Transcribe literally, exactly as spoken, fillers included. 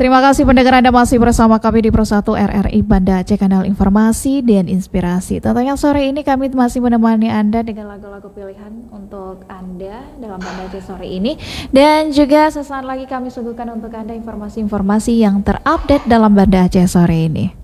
Terima kasih pendengar, Anda masih bersama kami di Pro satu R R I Banda Aceh, kanal informasi dan inspirasi. Tentunya sore ini kami masih menemani Anda dengan lagu-lagu pilihan untuk Anda dalam Banda Aceh sore ini. Dan juga sesaat lagi kami suguhkan untuk Anda informasi-informasi yang terupdate dalam Banda Aceh sore ini.